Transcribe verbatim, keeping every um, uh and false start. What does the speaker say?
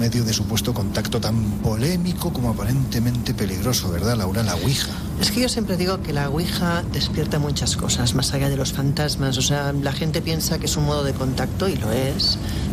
medio de supuesto contacto tan polémico como aparentemente peligroso, ¿verdad, Laura? La Ouija. Es que yo siempre digo que la Ouija despierta muchas cosas, más allá de los fantasmas. O sea, la gente piensa que es un modo de contacto, y lo es,